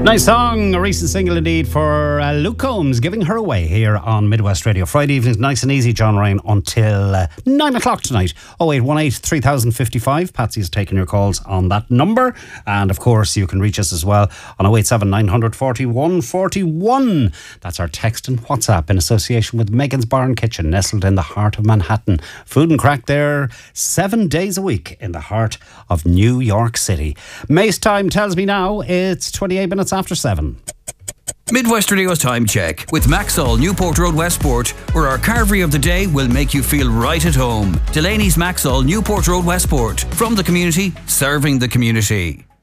Nice song, a recent single indeed for Luke Combs, Giving Her Away here on Midwest Radio. Friday evenings, nice and easy, John Ryan, until 9 o'clock tonight. 0818 3055. Patsy's taking your calls on that number. And of course, you can reach us as well on 087 941 41. That's our text and WhatsApp in association with Megan's Bar and Kitchen, nestled in the heart of Manhattan. Food and crack there 7 days a week in the heart of New York City. Mace time tells me now it's 28 minutes after 7. Midwest Radio's time check with Maxol, Newport Road, Westport, where our carvery of the day will make you feel right at home. Delaney's Maxol, Newport Road, Westport. From the community, serving the community.